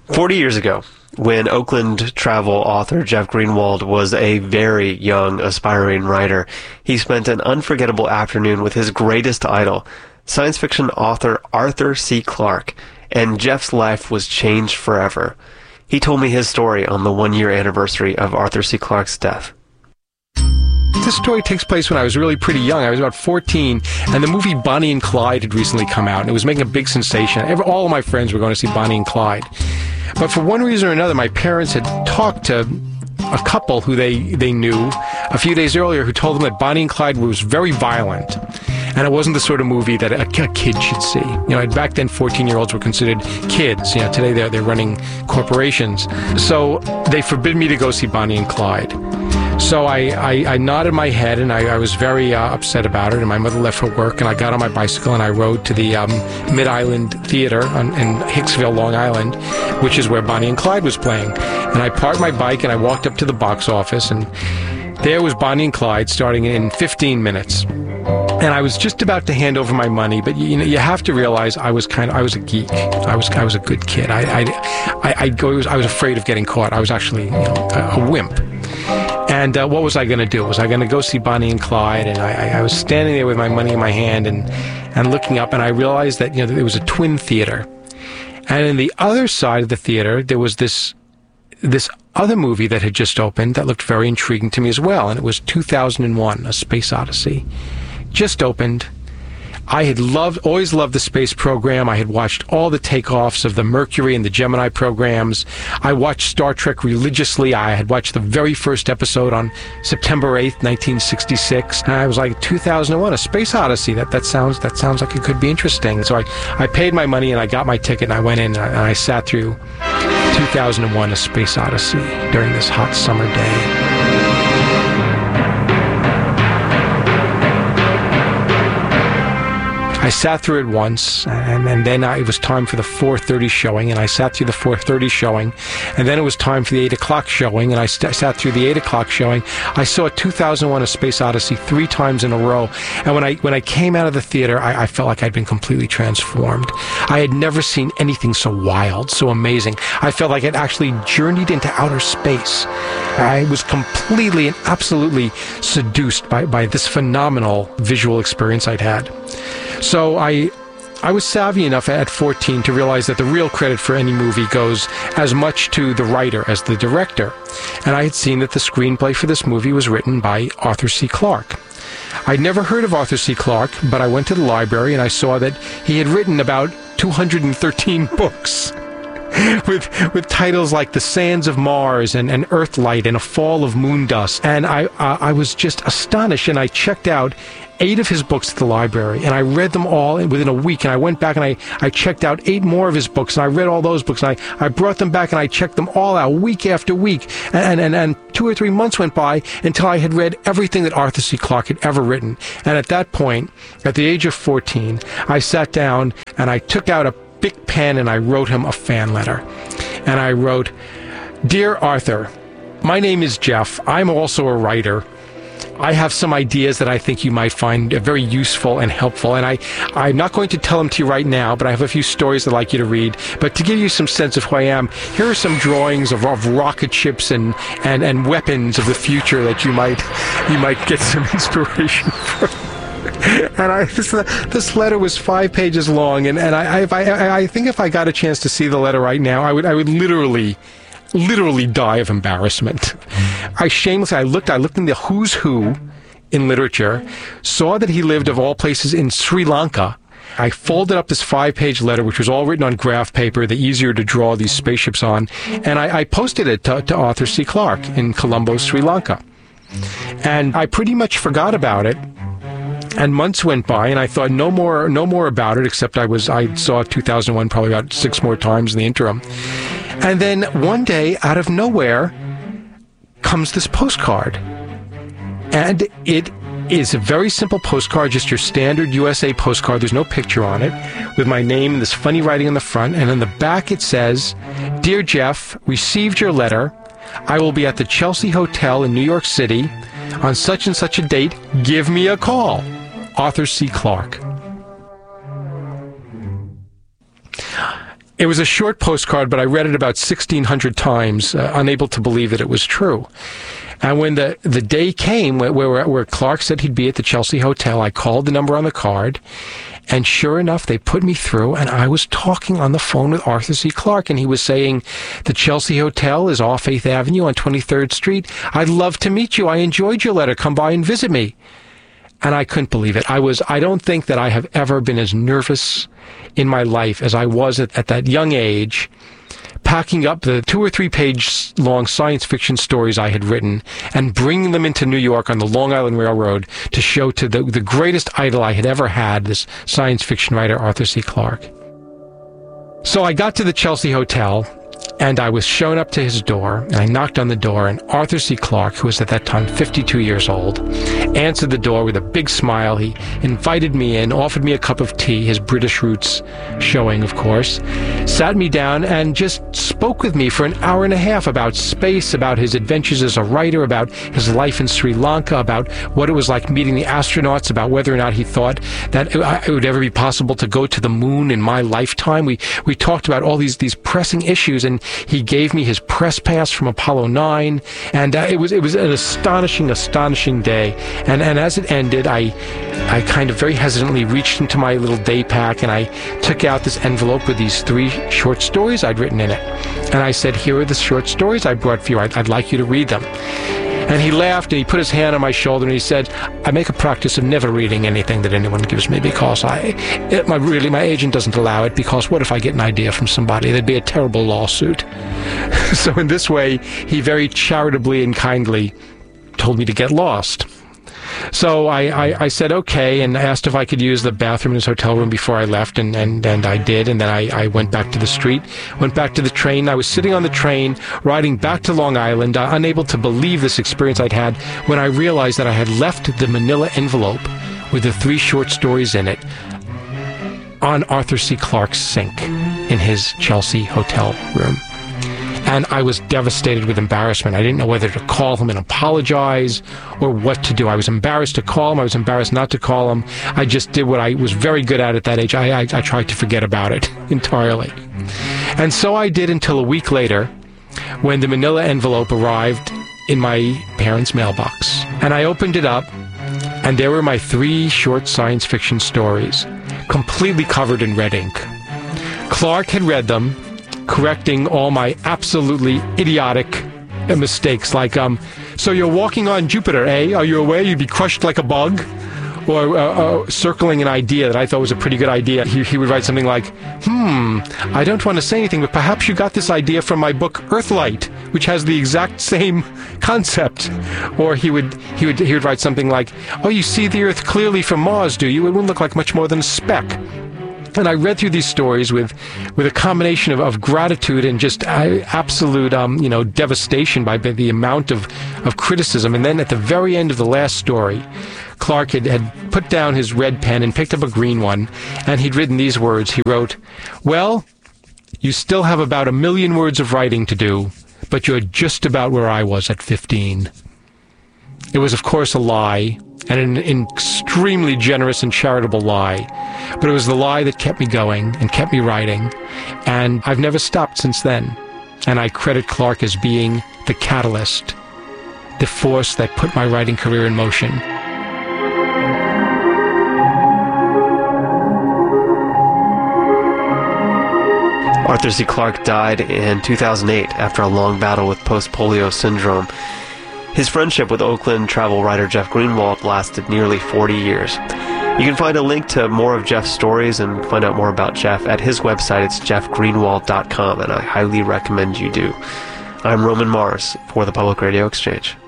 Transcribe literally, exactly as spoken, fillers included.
Forty years ago, when Oakland travel author Jeff Greenwald was a very young, aspiring writer, he spent an unforgettable afternoon with his greatest idol, science fiction author Arthur C. Clarke, and Jeff's life was changed forever. He told me his story on the one-year anniversary of Arthur C. Clarke's death. This story takes place when I was really pretty young. I was about fourteen, and the movie Bonnie and Clyde had recently come out, and it was making a big sensation. Every, all of my friends were going to see Bonnie and Clyde. But for one reason or another, my parents had talked to a couple who they, they knew a few days earlier who told them that Bonnie and Clyde was very violent, and it wasn't the sort of movie that a, a kid should see. You know, back then fourteen-year-olds were considered kids. You know, today they're, they're running corporations. So they forbid me to go see Bonnie and Clyde. So I, I, I nodded my head, and I, I was very uh, upset about it, and my mother left for work, and I got on my bicycle, and I rode to the um, Mid-Island Theater on, in Hicksville, Long Island, which is where Bonnie and Clyde was playing. And I parked my bike, and I walked up to the box office, and there was Bonnie and Clyde starting in fifteen minutes. And I was just about to hand over my money, but you know, you have to realize I was kind of, I was a geek. I was, I was a good kid. I, I, I, I, I was, I was afraid of getting caught. I was actually, you know, a, a wimp. And uh, what was I going to do? Was I going to go see Bonnie and Clyde? And I, I was standing there with my money in my hand and, and looking up, and I realized that, you know, there was a twin theater. And in the other side of the theater, there was this this other movie that had just opened that looked very intriguing to me as well, and it was two thousand one, A Space Odyssey. Just opened. I had loved, always loved the space program. I had watched all the takeoffs of the Mercury and the Gemini programs. I watched Star Trek religiously. I had watched the very first episode on September eighth, nineteen sixty-six. And I was like, two thousand one, A Space Odyssey. That that sounds that sounds like it could be interesting. So I, I paid my money, and I got my ticket, and I went in, and I, and I sat through two thousand one, A Space Odyssey during this hot summer day. I sat through it once, and, and then I, it was time for the four thirty showing, and I sat through the four thirty showing, and then it was time for the eight o'clock showing, and I st- sat through the eight o'clock showing. I saw two thousand one, A Space Odyssey three times in a row, and when I when I came out of the theater, I, I felt like I'd been completely transformed. I had never seen anything so wild, so amazing. I felt like I'd actually journeyed into outer space. I was completely and absolutely seduced by, by this phenomenal visual experience I'd had. So I I was savvy enough at fourteen to realize that the real credit for any movie goes as much to the writer as the director. And I had seen that the screenplay for this movie was written by Arthur C. Clarke. I'd never heard of Arthur C. Clarke, but I went to the library and I saw that he had written about two hundred thirteen books. with with titles like The Sands of Mars and, and Earthlight and A Fall of Moon Dust. And I, uh, I was just astonished, and I checked out eight of his books at the library, and I read them all within a week, and I went back and I, I checked out eight more of his books, and I read all those books, and I, I brought them back and I checked them all out week after week, and, and, and two or three months went by until I had read everything that Arthur C. Clarke had ever written. And at that point, at the age of fourteen, I sat down and I took out a big pen and I wrote him a fan letter. And I wrote, "Dear Arthur, my name is Jeff. I'm also a writer. I have some ideas that I think you might find very useful and helpful, and I, I'm not going to tell them to you right now, but I have a few stories I'd like you to read. But to give you some sense of who I am, here are some drawings of, of rocket ships and, and, and weapons of the future that you might you might get some inspiration from." And I, this, this letter was five pages long, and, and I, I, I think if I got a chance to see the letter right now, I would I would literally... literally die of embarrassment. I shamelessly, I looked, I looked in the who's who in literature, saw that he lived of all places in Sri Lanka. I folded up this five-page letter, which was all written on graph paper, the easier to draw these spaceships on, and I, I posted it to, to Arthur C. Clarke in Colombo, Sri Lanka. And I pretty much forgot about it. And months went by, and I thought no more, no more about it, except I was, I saw two thousand one probably about six more times in the interim. And then one day, out of nowhere, comes this postcard. And it is a very simple postcard, just your standard U S A postcard. There's no picture on it, with my name and this funny writing on the front. And on the back it says, "Dear Jeff, received your letter. I will be at the Chelsea Hotel in New York City on such and such a date. Give me a call. Arthur C. Clarke." It was a short postcard, but I read it about sixteen hundred times, uh, unable to believe that it was true. And when the, the day came where, where, where Clark said he'd be at the Chelsea Hotel, I called the number on the card, and sure enough, they put me through, and I was talking on the phone with Arthur C. Clarke, and he was saying, the Chelsea Hotel is off eighth Avenue on twenty-third Street. I'd love to meet you. I enjoyed your letter. Come by and visit me. And I couldn't believe it. I was, I don't think that I have ever been as nervous in my life as I was at, at that young age, packing up the two or three page long science fiction stories I had written and bringing them into New York on the Long Island Railroad to show to the, the greatest idol I had ever had, this science fiction writer, Arthur C. Clarke. So I got to the Chelsea Hotel, and I was shown up to his door, and I knocked on the door, and Arthur C. Clarke, who was at that time fifty-two years old, answered the door with a big smile. He invited me in, offered me a cup of tea, his British roots showing, of course, sat me down and just spoke with me for an hour and a half about space, about his adventures as a writer, about his life in Sri Lanka, about what it was like meeting the astronauts, about whether or not he thought that it would ever be possible to go to the moon in my lifetime. We we talked about all these, these pressing issues, and he gave me his press pass from Apollo nine, and uh, it was it was an astonishing, astonishing day. And and as it ended, I I kind of very hesitantly reached into my little day pack, and I took out this envelope with these three short stories I'd written in it. And I said, here are the short stories I brought for you. I'd, I'd like you to read them. And he laughed, and he put his hand on my shoulder, and he said, I make a practice of never reading anything that anyone gives me, because I, it, my, really, my agent doesn't allow it, because what if I get an idea from somebody? There'd be a terrible lawsuit. So in this way, he very charitably and kindly told me to get lost. So I, I, I said okay, and asked if I could use the bathroom in his hotel room before I left, and, and, and I did, and then I, I went back to the street, went back to the train. I was sitting on the train, riding back to Long Island, uh, unable to believe this experience I'd had, when I realized that I had left the manila envelope with the three short stories in it on Arthur C. Clarke's sink in his Chelsea hotel room. And I was devastated with embarrassment. I didn't know whether to call him and apologize or what to do. I was embarrassed to call him. I was embarrassed not to call him. I just did what I was very good at at that age. I, I, I tried to forget about it entirely. And so I did until a week later, when the manila envelope arrived in my parents' mailbox. And I opened it up, and there were my three short science fiction stories, completely covered in red ink. Clarke had read them, correcting all my absolutely idiotic mistakes, like, um, so you're walking on Jupiter, eh? Are you aware you'd be crushed like a bug? Or uh, uh, circling an idea that I thought was a pretty good idea. He, he would write something like, hmm, I don't want to say anything, but perhaps you got this idea from my book Earthlight, which has the exact same concept. Or he would he would he would write something like, oh, you see the Earth clearly from Mars, do you? It wouldn't look like much more than a speck. And I read through these stories with, with a combination of, of gratitude and just uh, absolute, um, you know, devastation by the amount of, of criticism. And then at the very end of the last story, Clarke had, had put down his red pen and picked up a green one, and he'd written these words. He wrote, well, you still have about a million words of writing to do, but you're just about where I was at fifteen. It was, of course, a lie, and an, an extremely generous and charitable lie. But it was the lie that kept me going and kept me writing, and I've never stopped since then. And I credit Clarke as being the catalyst, the force that put my writing career in motion. Arthur C. Clarke died in two thousand eight after a long battle with post-polio syndrome. His friendship with Oakland travel writer Jeff Greenwald lasted nearly forty years. You can find a link to more of Jeff's stories and find out more about Jeff at his website. It's jeff greenwald dot com, and I highly recommend you do. I'm Roman Mars for the Public Radio Exchange.